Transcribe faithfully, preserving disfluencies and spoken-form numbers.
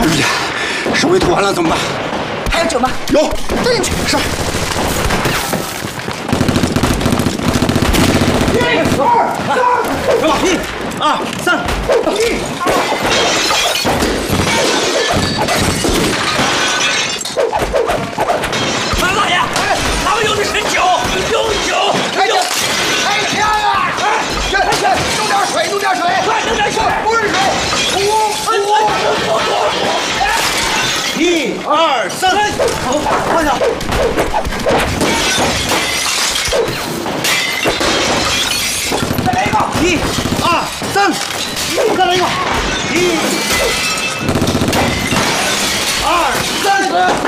吴书记，手给吐完了怎么办？ 还有酒吗？ 有， 倒进去。 是。 一、二、三，一、二、三，一。